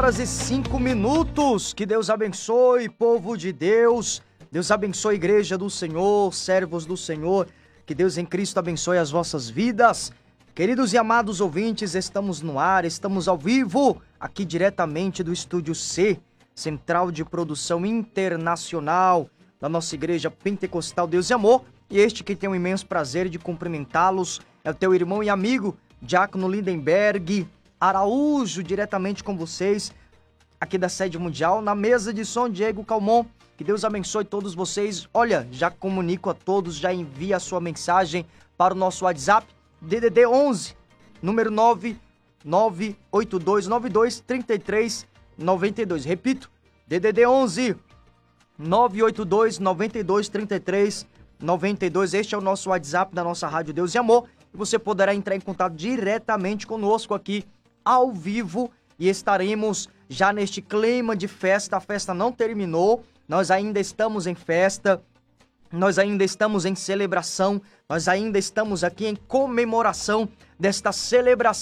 horas e 5 minutos. Que Deus abençoe, povo de Deus. Deus abençoe, igreja do Senhor, servos do Senhor. Que Deus em Cristo abençoe as vossas vidas. Queridos e amados ouvintes, estamos no ar, estamos ao vivo, aqui diretamente do Estúdio C, Central de Produção Internacional da nossa Igreja Pentecostal Deus e Amor. E este que tem o imenso prazer de cumprimentá-los é o teu irmão e amigo, Diácono Lindenberg Araújo, diretamente com vocês, aqui da sede mundial, na mesa de som, Diego Calmon. Que Deus abençoe todos vocês. Olha, já comunico a todos, já envia a sua mensagem para o nosso WhatsApp, DDD 11, número 982923392. Repito, DDD 11, 982923392. Este é o nosso WhatsApp da nossa Rádio Deus e Amor. E você poderá entrar em contato diretamente conosco aqui, ao vivo, e estaremos já neste clima de festa. A festa não terminou, nós ainda estamos em festa, nós ainda estamos em celebração, nós ainda estamos aqui em comemoração desta celebração